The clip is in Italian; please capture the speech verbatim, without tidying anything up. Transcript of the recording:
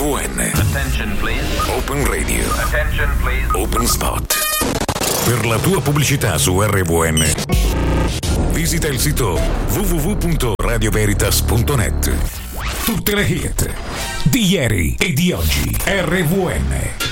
V N. Attention please. Open Radio. Attention please. Open Spot. Per la tua pubblicità su R V N, visita il sito w w w punto radio veritas punto net. Tutte le hit di ieri e di oggi. R V N.